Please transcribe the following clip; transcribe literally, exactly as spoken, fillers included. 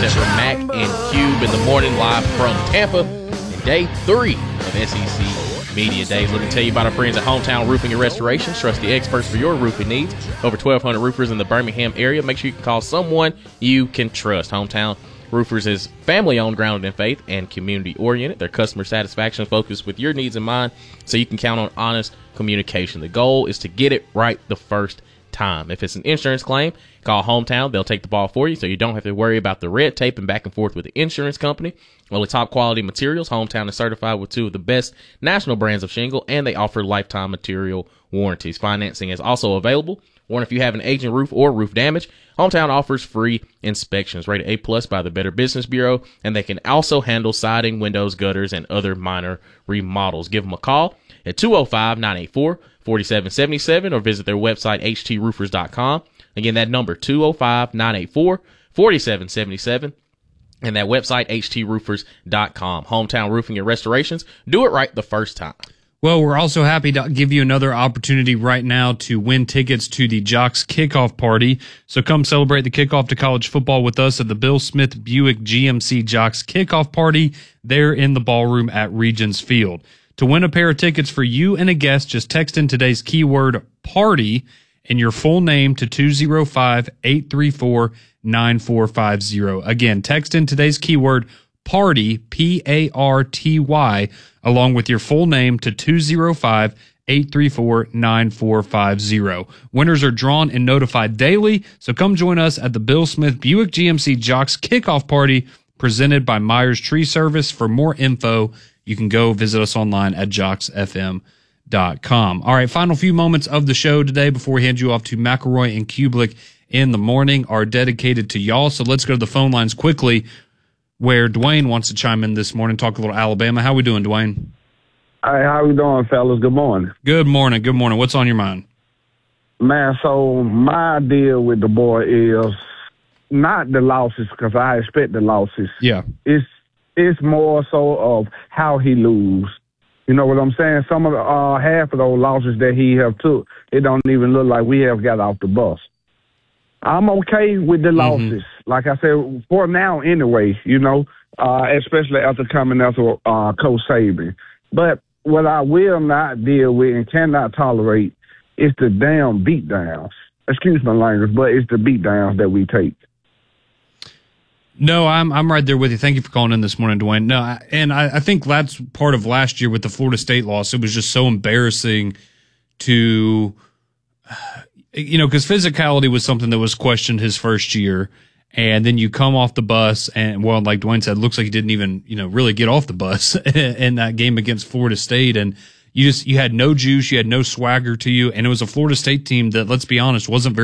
Asher, Mac, and Cube in the morning, live from Tampa, and day three of S E C Media Days. Let me tell you about our friends at Hometown Roofing and Restoration. Trust the experts for your roofing needs. Over twelve hundred roofers in the Birmingham area. Make sure you can call someone you can trust. Hometown Roofers is family-owned, grounded in faith, and community-oriented. Their customer satisfaction is focused with your needs in mind, so you can count on honest communication. The goal is to get it right the first time. If it's an insurance claim, call Hometown. They'll take the ball for you, so you don't have to worry about the red tape and back and forth with the insurance company. Well, with top-quality materials, Hometown is certified with two of the best national brands of shingle, and they offer lifetime material warranties. Financing is also available. Or if you have an aging roof or roof damage, Hometown offers free inspections, rated A plus by the Better Business Bureau, and they can also handle siding, windows, gutters, and other minor remodels. Give them a call at two oh five, nine eight four, four seven seven seven or visit their website, h t roofers dot com. Again, that number, two oh five, nine eight four, four seven seven seven, and that website, h t roofers dot com. Hometown Roofing and Restorations. Do it right the first time. Well, we're also happy to give you another opportunity right now to win tickets to the Jocks Kickoff Party. So come celebrate the kickoff to college football with us at the Bill Smith Buick G M C Jocks Kickoff Party there in the ballroom at Regions Field. To win a pair of tickets for you and a guest, just text in today's keyword party and your full name to two oh five, eight three four, nine four five oh. Again, text in today's keyword party, P A R T Y, along with your full name to two oh five, eight three four, nine four five oh. Winners are drawn and notified daily, so come join us at the Bill Smith Buick G M C Jocks Kickoff Party presented by Myers Tree Service. For more info, you can go visit us online at jocks f m dot com. All right, final few moments of the show today before we hand you off to McElroy and Kublik in the morning are dedicated to y'all, so let's go to the phone lines quickly, where Dwayne wants to chime in this morning, talk a little Alabama. How we doing, Dwayne? Hey, how we doing, fellas? Good morning. Good morning. Good morning. What's on your mind? Man, so my deal with the boy is not the losses, because I expect the losses. Yeah. It's it's more so of how he lose. You know what I'm saying? Some of the, uh, half of those losses that he have took, it don't even look like we have got off the bus. I'm okay with the losses. Mm-hmm. Like I said, for now anyway, you know, uh, especially after coming after uh, Coach Saban. But what I will not deal with and cannot tolerate is the damn beatdowns. Excuse my language, but it's the beatdowns that we take. No, I'm I'm right there with you. Thank you for calling in this morning, Dwayne. No, I, and I, I think that's part of last year with the Florida State loss. It was just so embarrassing to... You know, because physicality was something that was questioned his first year, and then you come off the bus, and, well, like Dwayne said, it looks like he didn't even, you know, really get off the bus in that game against Florida State, and you just, you had no juice, you had no swagger to you, and it was a Florida State team that, let's be honest, wasn't very